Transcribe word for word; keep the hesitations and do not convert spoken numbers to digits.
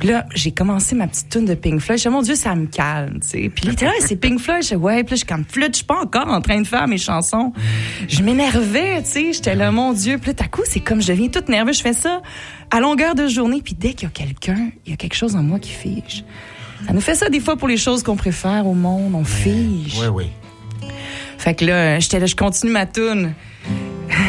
Puis là, j'ai commencé ma petite tune de Pink Floyd. Je disais, mon Dieu, ça me calme, tu sais. Puis là, il était là, c'est Pink Floyd. Je disais, ouais. Puis là, je suis comme, flûte, je suis pas encore en train de faire mes chansons. Je m'énervais, tu sais. J'étais là, mon Dieu. Puis là, tout à coup, c'est comme, je deviens toute nerveuse. Je fais ça à longueur de journée. Puis dès qu'il y a quelqu'un, il y a quelque chose en moi qui fige. Ça nous fait ça des fois pour les choses qu'on préfère au monde. On fige. Oui, oui. Fait que là, j'étais là, je continue ma tune.